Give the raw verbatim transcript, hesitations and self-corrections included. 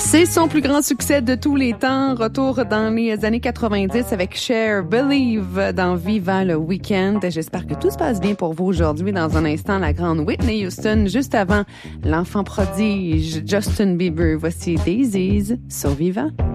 C'est son plus grand succès de tous les temps. Retour dans les années quatre-vingt-dix avec Cher, Believe dans Viva le Weekend. J'espère que tout se passe bien pour vous aujourd'hui. Dans un instant, la grande Whitney Houston. Juste avant, l'enfant prodige Justin Bieber. Voici Daisies sur Viva.